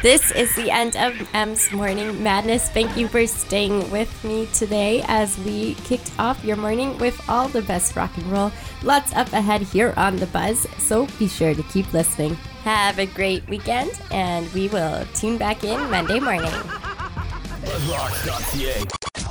This is the end of M's Morning Madness. Thank you for staying with me today as we kicked off your morning with all the best rock and roll. Lots up ahead here on The Buzz, so be sure to keep listening. Have a great weekend, and we will tune back in Monday morning. BuzzRocks.ca